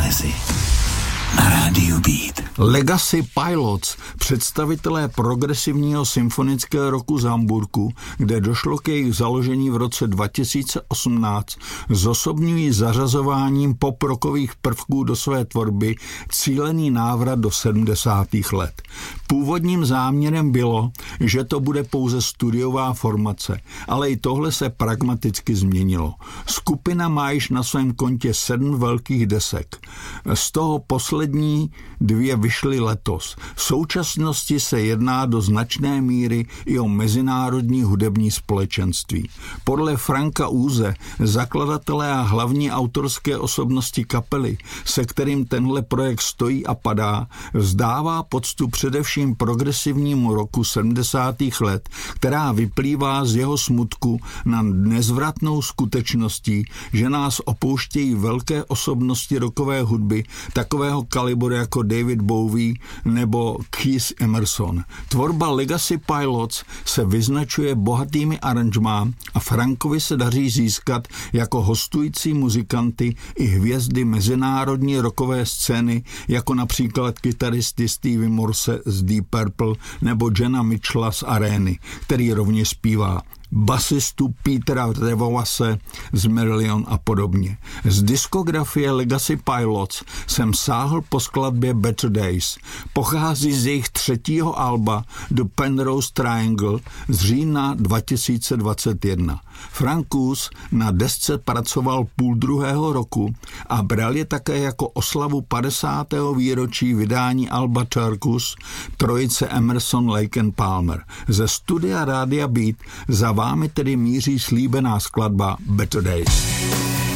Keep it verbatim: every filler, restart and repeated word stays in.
Nalezy na rádiu Beat. Legacy Pilots, představitelé progresivního symfonického roku z Hamburku, kde došlo k jejich založení v roce dva tisíce osmnáct, zosobňují zařazováním pop-rockových prvků do své tvorby cílený návrat do sedmdesátých let. Původním záměrem bylo, že to bude pouze studiová formace, ale i tohle se pragmaticky změnilo. Skupina má již na svém kontě sedm velkých desek. Z toho poslední dvě vyšly letos. V současnosti se jedná do značné míry i o mezinárodní hudební společenství. Podle Franka Úze, zakladatele a hlavní autorské osobnosti kapely, se kterým tenhle projekt stojí a padá, vzdává poctu především progresivnímu roku sedmdesátých let, která vyplývá z jeho smutku na nezvratnou skutečností, že nás opouštějí velké osobnosti rockové hudby takového kalibru jako David Bowie nebo Keith Emerson. Tvorba Legacy Pilots se vyznačuje bohatými aranžmá a Frankovi se daří získat jako hostující muzikanty i hvězdy mezinárodní rockové scény, jako například kytaristy Stevie Morse z Deep Purple nebo Jena Mitchella z Arény, který rovněž zpívá, basistu Petera Revowase z Marillion a podobně. Z diskografie Legacy Pilots jsem sáhl po skladbě Better Days. Pochází z jejich třetího alba The Penrose Triangle z října dva tisíce dvacet jedna. Frank Oz na desce pracoval půl druhého roku a bral je také jako oslavu padesátého výročí vydání alba Circus trojice Emerson, Lake and Palmer. Ze studia Rádia Beat za vámi tedy míří slíbená skladba Better Days.